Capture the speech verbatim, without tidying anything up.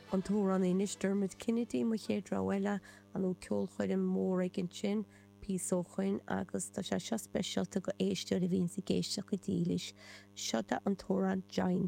an tóran inis Dermot Kennedy mo chéadra bhile an ó ceol chuid an mór ag an sin písó chuin agus tá sé seo speisialta go éisteir a bhíon sa géisteach go dílis. Seo an tóran Giant